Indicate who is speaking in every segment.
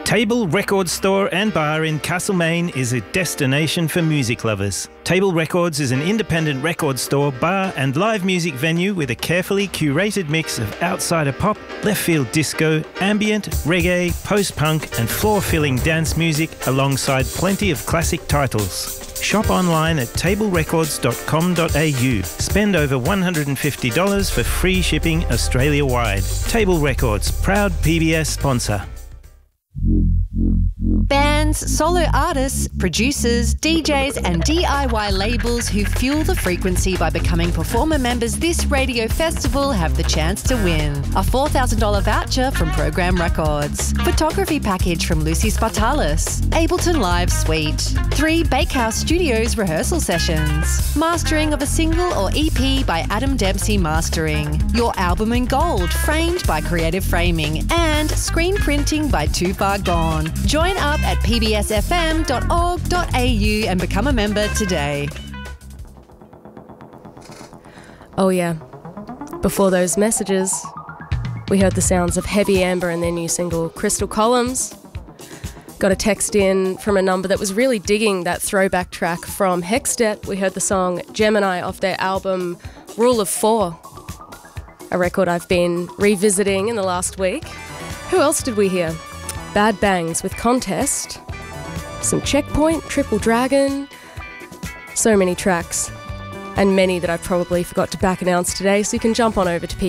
Speaker 1: Table Record Store and Bar in Castlemaine is a destination for music lovers. Table Records is an independent record store, bar and live music venue with a carefully curated mix of outsider pop, left-field disco, ambient, reggae, post-punk and floor-filling dance music alongside plenty of classic titles. Shop online at tablerecords.com.au. Spend over $150 for free shipping Australia-wide. Table Records, proud PBS sponsor.
Speaker 2: Bands, solo artists, producers, DJs and DIY labels who fuel the frequency by becoming performer members this radio festival have the chance to win a $4,000 voucher from Program Records, photography package from Lucy Spartalis, Ableton Live Suite, 3 Bakehouse Studios rehearsal sessions, mastering of a single or EP by Adam Dempsey Mastering, your album in gold framed by Creative Framing and screen printing by Too Far Gone. Join up at pbsfm.org.au and become a member today.
Speaker 3: Oh yeah, before those messages, we heard the sounds of Heavy Amber and their new single Crystal Columns. Got a text in from a number that was really digging that throwback track from Hextet. We heard the song Gemini off their album Rule of Four, a record I've been revisiting in the last week. Who else did we hear? Bad Bangs with Contest, some Checkpoint, Triple Dragon, so many tracks, and many that I probably forgot to back announce today, so you can jump on over to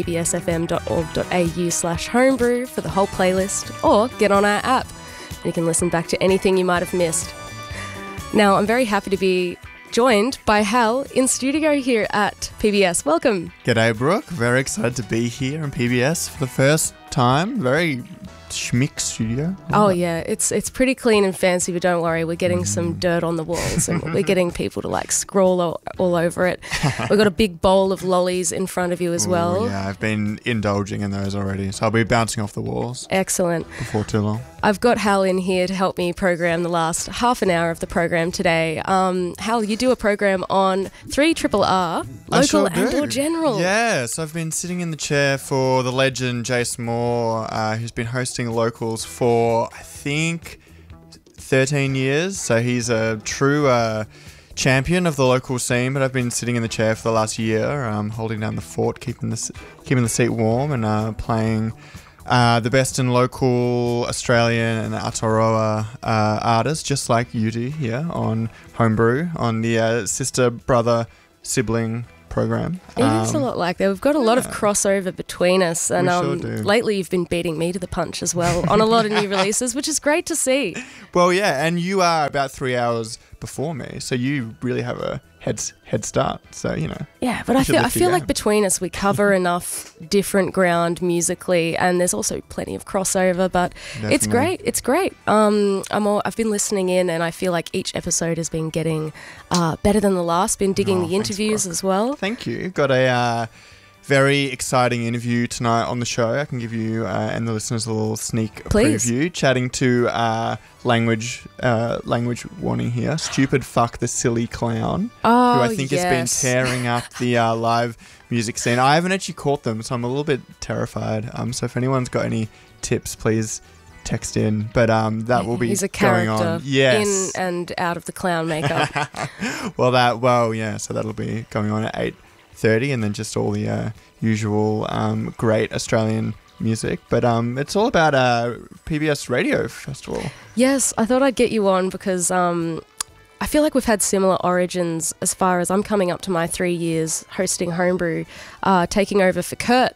Speaker 3: pbsfm.org.au/homebrew for the whole playlist, or get on our app and you can listen back to anything you might have missed. Now, I'm very happy to be joined by Hal in studio here at PBS. Welcome.
Speaker 4: G'day, Brooke. Very excited to be here in PBS for the first time. Very schmick studio.
Speaker 3: Oh yeah, it's pretty clean and fancy, but don't worry, we're getting some dirt on the walls and we're getting people to like scroll all over it. We've got a big bowl of lollies in front of you as well.
Speaker 4: Yeah, I've been indulging in those already, so I'll be bouncing off the walls.
Speaker 3: Excellent.
Speaker 4: Before too long.
Speaker 3: I've got Hal in here to help me program the last half an hour of the program today. Hal, you do a program on 3RRR, local and or general.
Speaker 4: Yes, I've been sitting in the chair for the legend Jason Moore, who's been hosting locals for, I think, 13 years. So he's a true champion of the local scene, but I've been sitting in the chair for the last year, holding down the fort, keeping the seat warm and playing the best in local Australian and Aotearoa artists, just like you do here on Homebrew, on the sister, brother, sibling program.
Speaker 3: It is a lot like that. We've got a lot of crossover between us, and
Speaker 4: sure do.
Speaker 3: Lately you've been beating me to the punch as well on a lot of new releases, which is great to see.
Speaker 4: Well, yeah, and you are about 3 hours before me, so you really have a head start. So
Speaker 3: Yeah, but I feel like between us we cover enough different ground musically, and there's also plenty of crossover. But
Speaker 4: Definitely.
Speaker 3: It's great. It's great. I've been listening in, and I feel like each episode has been getting better than the last. Been digging the interviews as well.
Speaker 4: Thank you. Got a very exciting interview tonight on the show. I can give you and the listeners a little sneak preview. Chatting to language warning here. Stupid Fuck the Silly Clown, who I think has been tearing up the live music scene. I haven't actually caught them, so I'm a little bit terrified. So if anyone's got any tips, please text in. But that will be
Speaker 3: He's a
Speaker 4: going
Speaker 3: character
Speaker 4: on. Yes.
Speaker 3: in and out of the clown makeup.
Speaker 4: So that'll be going on at 8:30, and then just all the usual great Australian music. But it's all about PBS Radio Festival.
Speaker 3: Yes, I thought I'd get you on because I feel like we've had similar origins as far as I'm coming up to my 3 years hosting Homebrew, taking over for Kurt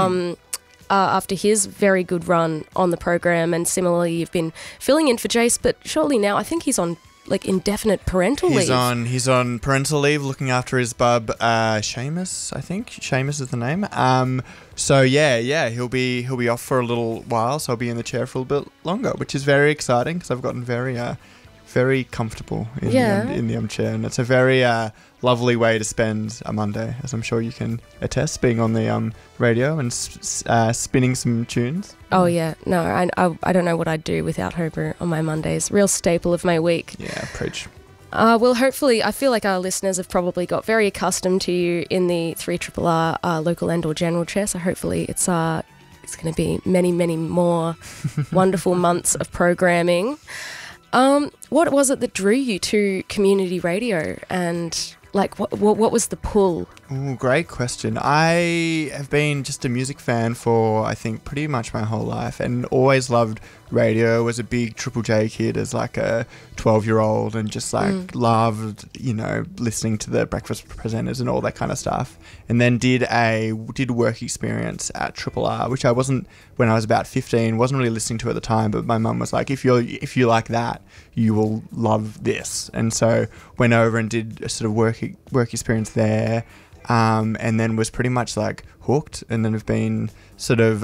Speaker 3: after his very good run on the program, and similarly you've been filling in for Jace, but shortly now I think he's on like indefinite parental leave.
Speaker 4: He's on parental leave, looking after his bub, Seamus. I think Seamus is the name. So he'll be off for a little while. So I'll be in the chair for a little bit longer, which is very exciting because I've gotten very comfortable in the chair, and it's a very lovely way to spend a Monday, as I'm sure you can attest, being on the radio and spinning some tunes.
Speaker 3: Oh yeah, no, I don't know what I'd do without Homebrew on my Mondays. Real staple of my week.
Speaker 4: Yeah, preach.
Speaker 3: Well, hopefully, I feel like our listeners have probably got very accustomed to you in the 3RRR local and or general chair, so hopefully it's it's going to be many, many more wonderful months of programming. What was it that drew you to community radio, and like what was the pull?
Speaker 4: Ooh, great question. I have been just a music fan for, I think, pretty much my whole life, and always loved radio. Was a big Triple J kid as like a 12-year-old, and just like loved, listening to the breakfast presenters and all that kind of stuff. And then did work experience at Triple R, which I wasn't, when I was about 15, wasn't really listening to at the time, but my mum was like, if you like that, you will love this. And so went over and did a sort of work experience there. And then was pretty much like hooked, and then have been sort of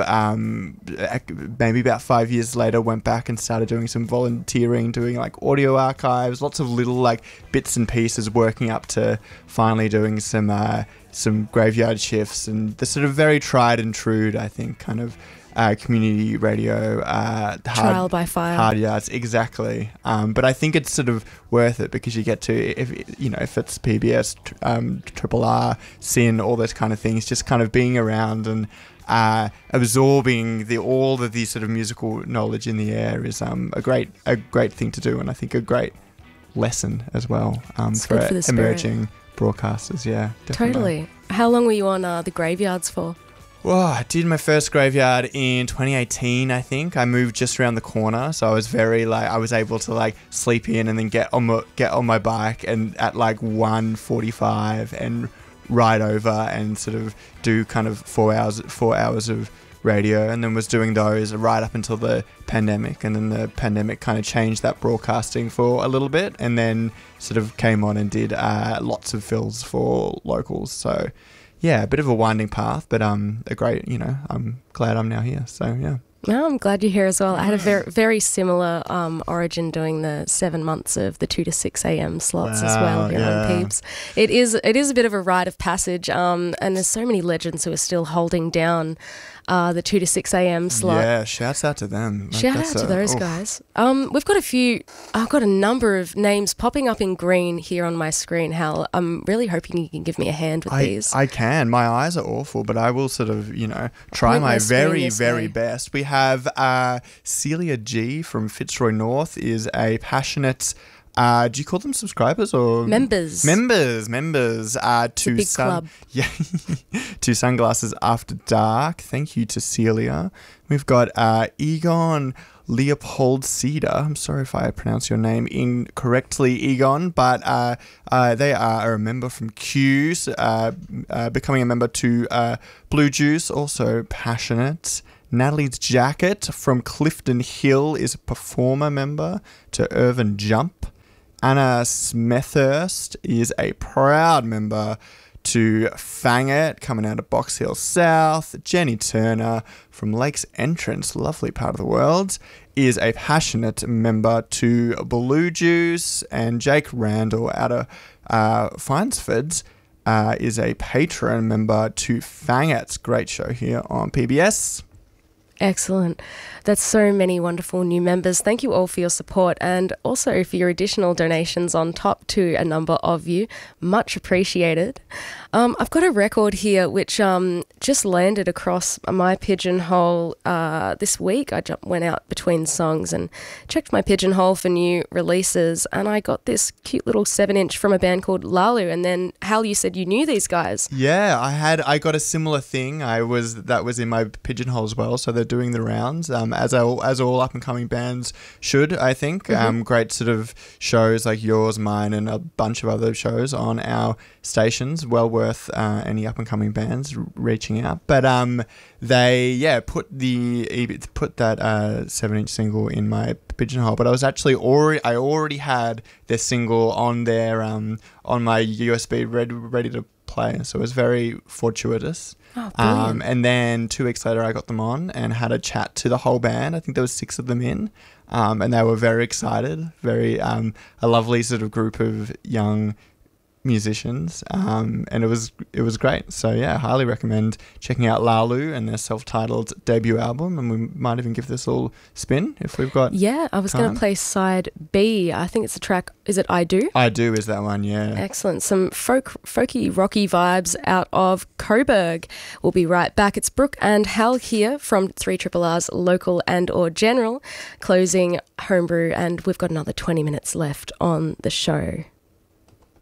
Speaker 4: maybe about 5 years later went back and started doing some volunteering, doing like audio archives, lots of little like bits and pieces, working up to finally doing some graveyard shifts, and the sort of very tried and true, I think, kind of community radio,
Speaker 3: trial by fire,
Speaker 4: hard yards, exactly. But I think it's sort of worth it, because you get to, if it's PBS, Triple R, SYN, all those kind of things, just kind of being around and absorbing all of these sort of musical knowledge in the air is a great thing to do, and I think a great lesson as well for emerging broadcasters. Yeah, definitely.
Speaker 3: Totally. How long were you on the graveyards for?
Speaker 4: Well, I did my first graveyard in 2018, I think. I moved just around the corner, so I was I was able to like sleep in and then get on my bike and at like 1:45 and ride over and sort of do kind of 4 hours of radio, and then was doing those right up until the pandemic, and then the pandemic kind of changed that broadcasting for a little bit, and then sort of came on and did lots of fills for locals. So yeah, a bit of a winding path, but a great, I'm glad I'm now here. So yeah.
Speaker 3: No, I'm glad you're here as well. I had a very, very similar origin doing the 7 months of the 2 to 6 a.m. slots as well here on Peeps. It is a bit of a rite of passage, and there's so many legends who are still holding down the 2 to 6 a.m. slot.
Speaker 4: Yeah, shouts out to them.
Speaker 3: Shout out to those guys. We've got I've got a number of names popping up in green here on my screen, Hal. I'm really hoping you can give me a hand with these.
Speaker 4: I can. My eyes are awful, but I will sort of, try my very, very best. We have Celia G from Fitzroy North, is a passionate... do you call them subscribers or
Speaker 3: members?
Speaker 4: Members.
Speaker 3: To big club.
Speaker 4: Yeah, to Sunglasses After Dark. Thank you to Celia. We've got Egon Leopold Cedar. I'm sorry if I pronounce your name incorrectly, Egon, but they are a member from Q's, becoming a member to Blue Juice, also passionate. Natalie's Jacket from Clifton Hill is a performer member to Irvin Jump. Anna Smethurst is a proud member to Fang It, coming out of Box Hill South. Jenny Turner from Lakes Entrance, lovely part of the world, is a passionate member to Blue Juice. And Jake Randall out of Finesfords is a patron member to Fang It. Great show here on PBS.
Speaker 3: Excellent. That's so many wonderful new members. Thank you all for your support, and also for your additional donations on top to a number of you. Much appreciated. I've got a record here which just landed across my pigeonhole this week. I went out between songs and checked my pigeonhole for new releases, and I got this cute little 7-inch from a band called Lalu. And then, Hal, you said you knew these guys.
Speaker 4: Yeah, I got a similar thing. That was in my pigeonhole as well, so they're doing the rounds, as all up-and-coming bands should, I think. Great sort of shows like yours, mine, and a bunch of other shows on our stations. Well worth any up-and-coming bands reaching out. But they put that 7-inch single in my pigeonhole. But I was actually already had their single on their on my USB ready to play, so it was very fortuitous.
Speaker 3: Oh, brilliant.
Speaker 4: And then 2 weeks later I got them on and had a chat to the whole band. I think there was 6 of them in, and they were very excited, very a lovely sort of group of young musicians, and it was great. So yeah, I highly recommend checking out Lalu and their self-titled debut album, and we might even give this all spin if we've got
Speaker 3: I was going to play side B. I think it's the track, is it I Do?
Speaker 4: I Do is that one, yeah.
Speaker 3: Excellent. Some folky, rocky vibes out of Coburg. We'll be right back. It's Brooke and Hal here from 3RRR's Local and or General, closing Homebrew, and we've got another 20 minutes left on the show.